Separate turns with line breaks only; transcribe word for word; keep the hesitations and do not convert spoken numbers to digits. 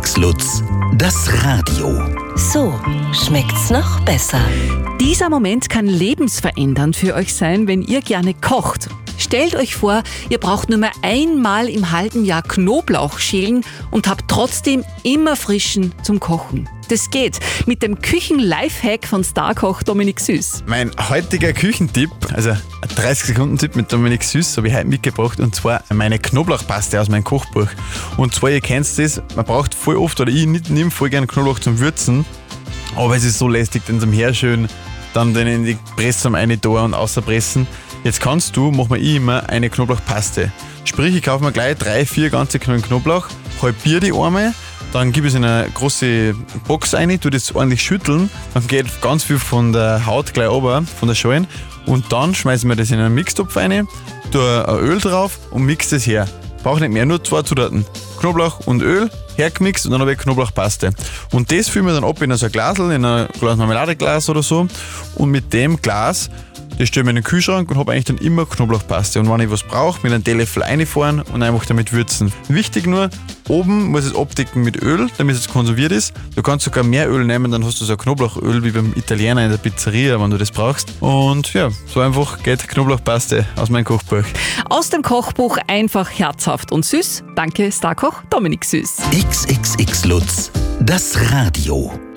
X Lutz, das Radio.
So schmeckt's noch besser.
Dieser Moment kann lebensverändernd für euch sein, wenn ihr gerne kocht. Stellt euch vor, ihr braucht nur mehr einmal im halben Jahr Knoblauch schälen und habt trotzdem immer frischen zum Kochen. Das geht mit dem Küchen-Lifehack von Starkoch Dominik Süß.
Mein heutiger Küchentipp, also ein dreißig Sekunden Tipp mit Dominik Süß, habe ich heute mitgebracht, und zwar meine Knoblauchpaste aus meinem Kochbuch. Und zwar, ihr kennt das, man braucht voll oft, oder ich nehme voll gerne Knoblauch zum Würzen, aber es ist so lästig, den zum Herschön, dann den in die Presse rein da und außerpressen. Jetzt kannst du, mach mir ich immer eine Knoblauchpaste. Sprich, ich kaufe mir gleich drei, vier ganze Knollen Knoblauch, halbiere die Arme, dann gebe ich es in eine große Box rein, tue das ordentlich schütteln, dann geht ganz viel von der Haut gleich runter, von der Schalen, und dann schmeißen wir das in einen Mixtopf rein, tue ein Öl drauf und mix das her. Brauche nicht mehr, nur zwei Zutaten. Knoblauch und Öl, hergemixt, und dann habe ich Knoblauchpaste. Und das füllen wir dann ab in so ein Glasl, in ein Glas Marmeladeglas oder so, und mit dem Glas, das stelle ich in den Kühlschrank und habe eigentlich dann immer Knoblauchpaste. Und wenn ich was brauche, mit einem Teelöffel reinfahren und einfach damit würzen. Wichtig nur, oben muss es abdecken mit Öl, damit es konserviert ist. Du kannst sogar mehr Öl nehmen, dann hast du so ein Knoblauchöl wie beim Italiener in der Pizzeria, wenn du das brauchst. Und ja, so einfach geht Knoblauchpaste aus meinem Kochbuch.
Aus dem Kochbuch einfach herzhaft und süß. Danke Starkoch Dominik Süß.
X X X Lutz, das Radio.